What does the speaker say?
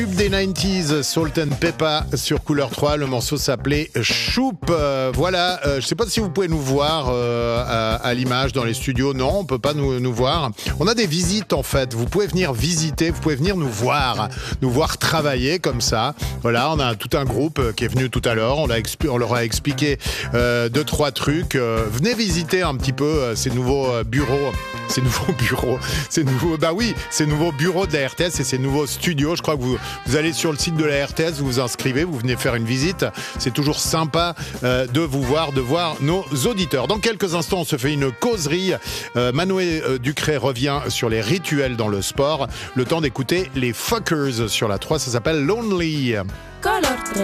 Des 90s, Salt and Pepper sur Couleur 3, le morceau s'appelait Choup. Voilà, je sais pas si vous pouvez nous voir à l'image dans les studios. Non, on peut pas nous voir. On a des visites en fait, vous pouvez venir visiter, vous pouvez venir nous voir travailler comme ça. Voilà, on a tout un groupe qui est venu tout à l'heure, on leur a expliqué 2-3 trucs. Venez visiter un petit peu ces nouveaux bureaux. Ces nouveaux bureaux de la RTS et ces nouveaux studios. Je crois que vous allez sur le site de la RTS, vous vous inscrivez, vous venez faire une visite. C'est toujours sympa de vous voir, de voir nos auditeurs. Dans quelques instants, on se fait une causerie. Manoé Ducré revient sur les rituels dans le sport. Le temps d'écouter les Fuckers sur la 3, ça s'appelle Lonely.